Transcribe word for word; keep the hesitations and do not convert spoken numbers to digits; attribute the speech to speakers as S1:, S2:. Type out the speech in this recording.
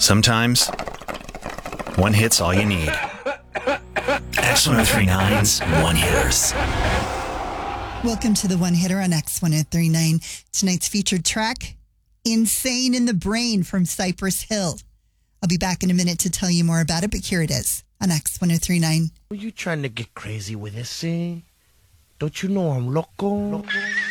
S1: Sometimes, one hit's all you need. X ten thirty-nine's One Hitters.
S2: Welcome to the One Hitter on X ten thirty-nine. Tonight's featured track, Insane in the Brain from Cypress Hill. I'll be back in a minute to tell you more about it, but here it is on X ten thirty-nine.
S3: Are you trying to get crazy with this, eh? Don't you know I'm loco? loco?